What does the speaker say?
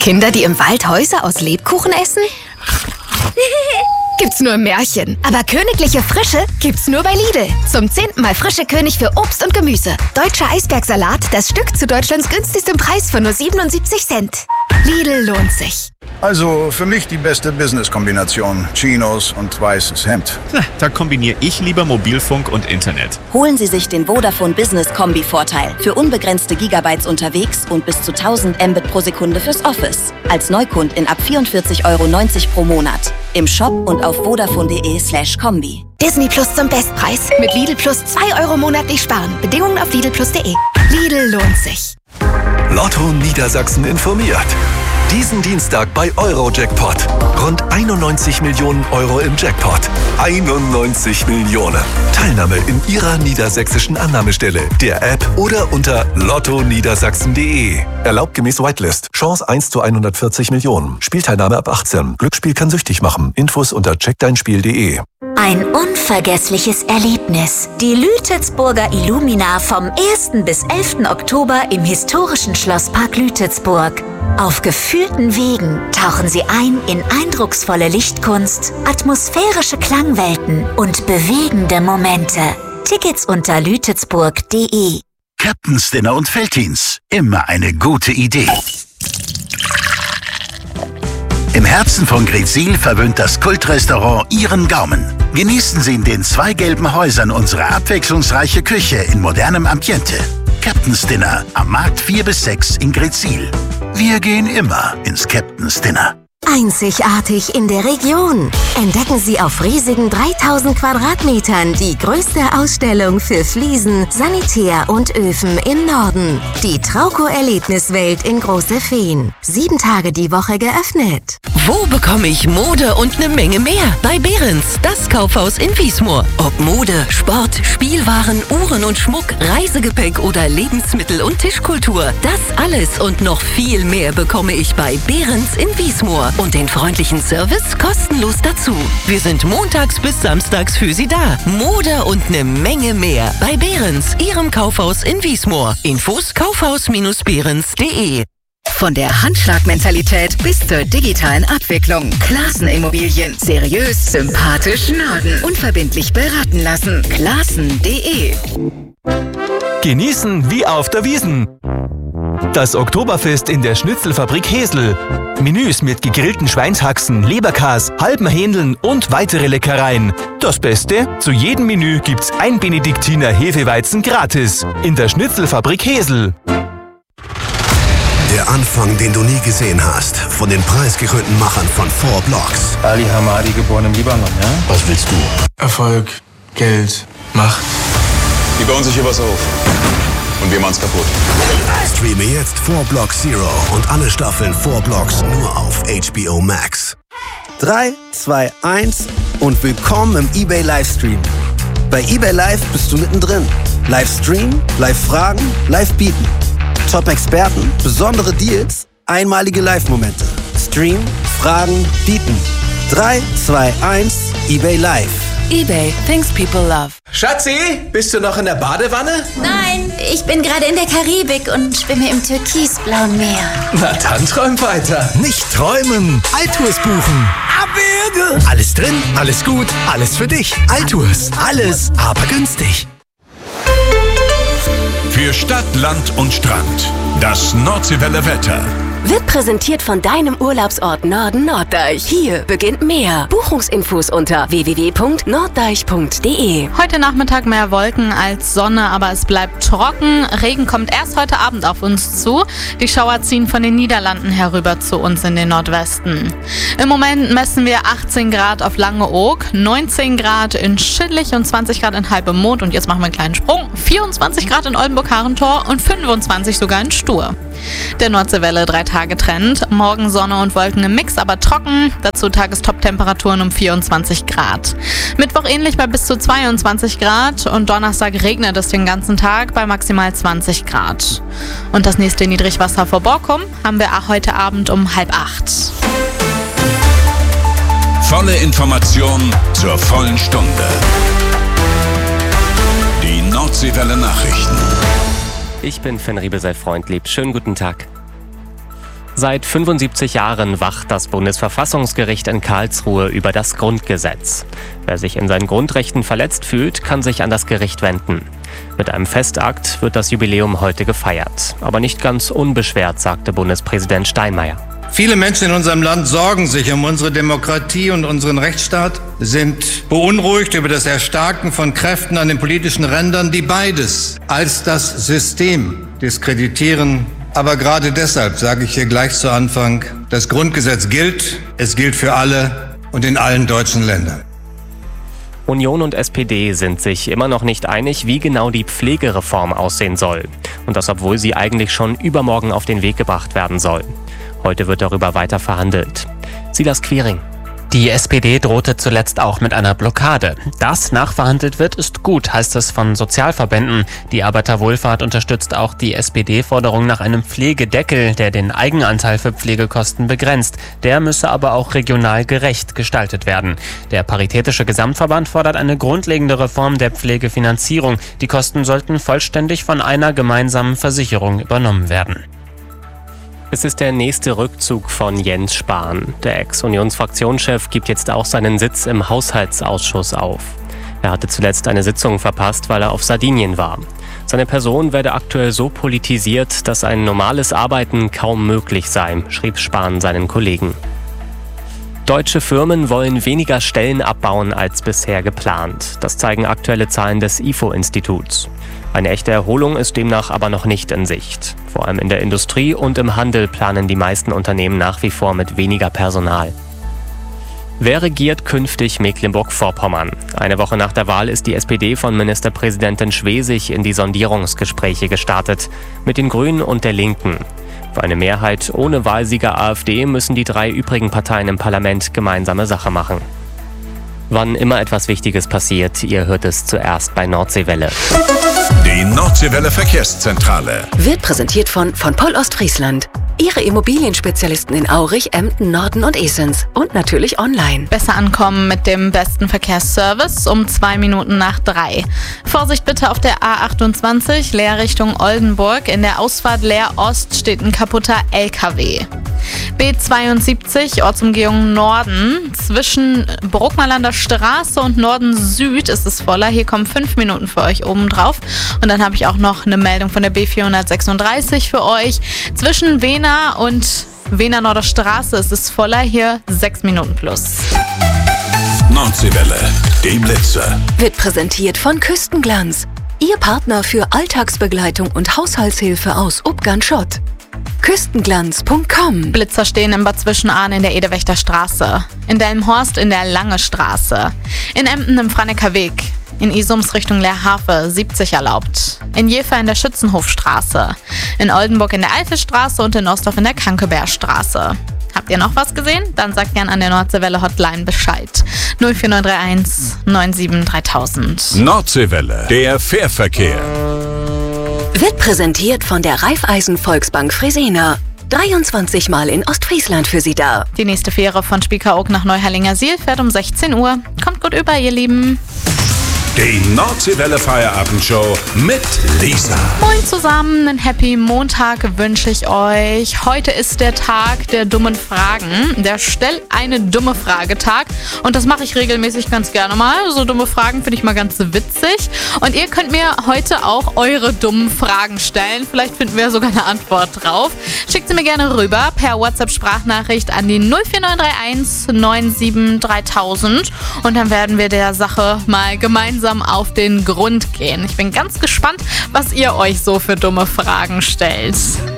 Kinder, die im Wald Häuser aus Lebkuchen essen? Gibt's nur im Märchen. Aber königliche Frische gibt's nur bei Lidl. Zum 10. Mal frische König für Obst und Gemüse. Deutscher Eisbergsalat, das Stück zu Deutschlands günstigstem Preis von nur 77 Cent. Lidl lohnt sich. Also für mich die beste Business-Kombination. Chinos und weißes Hemd. Da kombiniere ich lieber Mobilfunk und Internet. Holen Sie sich den Vodafone Business Kombi-Vorteil. Für unbegrenzte Gigabytes unterwegs und bis zu 1000 Mbit pro Sekunde fürs Office. Als Neukundin ab 44,90 € pro Monat. Im Shop und auf vodafone.de/kombi. Disney Plus zum Bestpreis. Mit Lidl Plus 2 € monatlich sparen. Bedingungen auf lidlplus.de. Lidl lohnt sich. Lotto Niedersachsen informiert. Diesen Dienstag bei Eurojackpot. Rund 91 Millionen € im Jackpot. 91 Millionen. Teilnahme in Ihrer niedersächsischen Annahmestelle, der App oder unter lottoniedersachsen.de. Erlaubt gemäß Whitelist. Chance 1 zu 140 Millionen. Spielteilnahme ab 18. Glücksspiel kann süchtig machen. Infos unter checkdeinspiel.de. Ein unvergessliches Erlebnis. Die Lütetsburger Illumina vom 1. bis 11. Oktober im historischen Schlosspark Lütetsburg. Auf gefühlten Wegen tauchen Sie ein in eindrucksvolle Lichtkunst, atmosphärische Klangwelten und bewegende Momente. Tickets unter lütetsburg.de. Captain's Dinner und Veltins. Immer eine gute Idee. Im Herzen von Greetsiel verwöhnt das Kultrestaurant Ihren Gaumen. Genießen Sie in den 2 gelben Häusern unsere abwechslungsreiche Küche in modernem Ambiente. Captain's Dinner am Markt 4 bis 6 in Greetsiel. Wir gehen immer ins Captain's Dinner. Einzigartig in der Region. Entdecken Sie auf riesigen 3000 Quadratmetern die größte Ausstellung für Fliesen, Sanitär und Öfen im Norden. Die Trauco-Erlebniswelt in Große Feen. 7 Tage die Woche geöffnet. Wo bekomme ich Mode und eine Menge mehr? Bei Behrens, das Kaufhaus in Wiesmoor. Ob Mode, Sport, Spielwaren, Uhren und Schmuck, Reisegepäck oder Lebensmittel und Tischkultur. Das alles und noch viel mehr bekomme ich bei Behrens in Wiesmoor. Und den freundlichen Service kostenlos dazu. Wir sind montags bis samstags für Sie da. Mode und eine Menge mehr. Bei Behrens, Ihrem Kaufhaus in Wiesmoor. Infos kaufhaus-behrens.de. Von der Handschlagmentalität bis zur digitalen Abwicklung. Klassen Immobilien. Seriös, sympathisch, Norden. Unverbindlich beraten lassen. Klassen.de. Genießen wie auf der Wiesn. Das Oktoberfest in der Schnitzelfabrik Hesel. Menüs mit gegrillten Schweinshaxen, Leberkas, halben Hähndeln und weitere Leckereien. Das Beste? Zu jedem Menü gibt's ein Benediktiner Hefeweizen gratis. In der Schnitzelfabrik Hesel. Der Anfang, den du nie gesehen hast. Von den preisgekrönten Machern von 4 Blocks. Ali Hamadi, geboren im Libanon, ja? Was willst du? Erfolg, Geld, Macht. Die bauen sich hier was auf. Und wir machen's kaputt. Streame jetzt 4 Blocks Zero und alle Staffeln 4 Blocks nur auf HBO Max. 3, 2, 1 und willkommen im eBay Livestream. Bei eBay Live bist du mittendrin. Livestream, Live-Fragen, Live-Bieten. Top-Experten, besondere Deals, einmalige Live-Momente. Stream, Fragen, Bieten. 3, 2, 1, eBay Live. eBay, things people love. Schatzi, bist du noch in der Badewanne? Nein, ich bin gerade in der Karibik und schwimme im türkisblauen Meer. Na dann träum weiter. Nicht träumen, Altours buchen. Abwürge. Alles drin, alles gut, alles für dich. Altours, alles, aber günstig. Für Stadt, Land und Strand. Das Nordseewelle Wetter. Wird präsentiert von deinem Urlaubsort Norden Norddeich. Hier beginnt mehr. Buchungsinfos unter www.norddeich.de. Heute Nachmittag mehr Wolken als Sonne, aber es bleibt trocken. Regen kommt erst heute Abend auf uns zu. Die Schauer ziehen von den Niederlanden herüber zu uns in den Nordwesten. Im Moment messen wir 18 Grad auf Langeoog, 19 Grad in Schillich und 20 Grad in Halbemond. Und jetzt machen wir einen kleinen Sprung. 24 Grad in Oldenburg-Harentor und 25 sogar in Stur. Der Nordseewelle 3 Tage Trend. Morgen Sonne und Wolken im Mix, aber trocken. Dazu Tagestop-Temperaturen um 24 Grad. Mittwoch ähnlich bei bis zu 22 Grad und Donnerstag regnet es den ganzen Tag bei maximal 20 Grad. Und das nächste Niedrigwasser vor Borkum haben wir auch heute Abend um 7:30. Volle Information zur vollen Stunde. Die Nordseewelle Nachrichten. Ich bin Fenribe, sei freundlieb. Schönen guten Tag. Seit 75 Jahren wacht das Bundesverfassungsgericht in Karlsruhe über das Grundgesetz. Wer sich in seinen Grundrechten verletzt fühlt, kann sich an das Gericht wenden. Mit einem Festakt wird das Jubiläum heute gefeiert. Aber nicht ganz unbeschwert, sagte Bundespräsident Steinmeier. Viele Menschen in unserem Land sorgen sich um unsere Demokratie und unseren Rechtsstaat, sind beunruhigt über das Erstarken von Kräften an den politischen Rändern, die beides als das System diskreditieren. Aber gerade deshalb sage ich hier gleich zu Anfang, das Grundgesetz gilt, es gilt für alle und in allen deutschen Ländern. Union und SPD sind sich immer noch nicht einig, wie genau die Pflegereform aussehen soll. Und das, obwohl sie eigentlich schon übermorgen auf den Weg gebracht werden soll. Heute wird darüber weiter verhandelt. Silas Quiring. Die SPD drohte zuletzt auch mit einer Blockade. Dass nachverhandelt wird, ist gut, heißt es von Sozialverbänden. Die Arbeiterwohlfahrt unterstützt auch die SPD-Forderung nach einem Pflegedeckel, der den Eigenanteil für Pflegekosten begrenzt. Der müsse aber auch regional gerecht gestaltet werden. Der Paritätische Gesamtverband fordert eine grundlegende Reform der Pflegefinanzierung. Die Kosten sollten vollständig von einer gemeinsamen Versicherung übernommen werden. Es ist der nächste Rückzug von Jens Spahn. Der Ex-Unionsfraktionschef gibt jetzt auch seinen Sitz im Haushaltsausschuss auf. Er hatte zuletzt eine Sitzung verpasst, weil er auf Sardinien war. Seine Person werde aktuell so politisiert, dass ein normales Arbeiten kaum möglich sei, schrieb Spahn seinen Kollegen. Deutsche Firmen wollen weniger Stellen abbauen als bisher geplant. Das zeigen aktuelle Zahlen des IFO-Instituts. Eine echte Erholung ist demnach aber noch nicht in Sicht. Vor allem in der Industrie und im Handel planen die meisten Unternehmen nach wie vor mit weniger Personal. Wer regiert künftig Mecklenburg-Vorpommern? Eine Woche nach der Wahl ist die SPD von Ministerpräsidentin Schwesig in die Sondierungsgespräche gestartet. Mit den Grünen und der Linken. Für eine Mehrheit ohne Wahlsieger AfD müssen die 3 übrigen Parteien im Parlament gemeinsame Sache machen. Wann immer etwas Wichtiges passiert, ihr hört es zuerst bei Nordseewelle. Die Nordseewelle Verkehrszentrale Wird präsentiert von Poll Ostfriesland. Ihre Immobilienspezialisten in Aurich, Emden, Norden und Esens. Und natürlich online. Besser ankommen mit dem besten Verkehrsservice um 2 Minuten nach 3. Vorsicht bitte auf der A28, Leer Richtung Oldenburg. In der Ausfahrt Leer Ost steht ein kaputter LKW. B72, Ortsumgehung Norden. Zwischen Bruckmalander Straße und Norden Süd ist es voller. Hier kommen 5 Minuten für euch oben drauf. Und dann habe ich auch noch eine Meldung von der B436 für euch. Zwischen Wehner und Wehner Norder Straße ist es voller. Hier 6 Minuten plus. Nordseewelle, die Blitze. Wird präsentiert von Küstenglanz. Ihr Partner für Alltagsbegleitung und Haushaltshilfe aus Ubgern-Schott. Küstenglanz.com. Blitzer stehen in Bad Zwischenahn in der Edewächter Straße. In Delmenhorst in der Lange Straße. In Emden im Franeker Weg. In Isums Richtung Leerhafe 70 erlaubt. In Jever in der Schützenhofstraße. In Oldenburg in der Eifelstraße und in Ostdorf in der Kankebergstraße. Habt ihr noch was gesehen? Dann sagt gern an der Nordseewelle Hotline Bescheid. 04931 97 3000. Nordseewelle, der Fährverkehr. Wird präsentiert von der Raiffeisen Volksbank Fresenier. 23 Mal in Ostfriesland für Sie da. Die nächste Fähre von Spiekeroog nach Neuherlingersiel fährt um 16 Uhr. Kommt gut über, ihr Lieben. Die Nordseewelle Feierabendshow mit Lisa. Moin zusammen, einen Happy Montag wünsche ich euch. Heute ist der Tag der dummen Fragen. Der Stell eine dumme Frage-Tag. Und das mache ich regelmäßig ganz gerne mal. So dumme Fragen finde ich mal ganz witzig. Und ihr könnt mir heute auch eure dummen Fragen stellen. Vielleicht finden wir sogar eine Antwort drauf. Schickt sie mir gerne rüber per WhatsApp-Sprachnachricht an die 04931 97 3000. Und dann werden wir der Sache mal gemeinsam auf den Grund gehen. Ich bin ganz gespannt, was ihr euch so für dumme Fragen stellt.